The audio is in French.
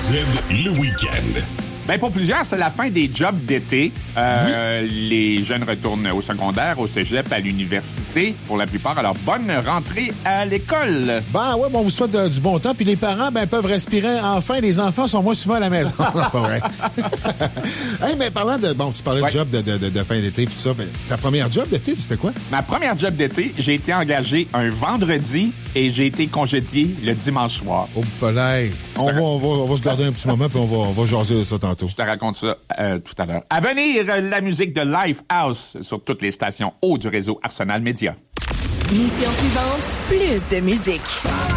le week-end. Ben pour plusieurs, c'est la fin des jobs d'été. Les jeunes retournent au secondaire, au cégep, à l'université. Pour la plupart, alors bonne rentrée à l'école. Ben ouais, bon, on vous souhaite du bon temps. Puis les parents, peuvent respirer enfin. Les enfants sont moins souvent à la maison. C'est pas vrai. Hey, mais parlant de... Bon, tu parlais de job de fin d'été puis tout ça. Ben, ta première job d'été, c'était quoi? Ma première job d'été, j'ai été engagé un vendredi et j'ai été congédié le dimanche soir. Oh, palais. On va se garder un petit moment puis on va jaser de ça tantôt. Je te raconte ça tout à l'heure. À venir, la musique de Lifehouse sur toutes les stations haut du réseau Arsenal Média. Mission suivante, plus de musique.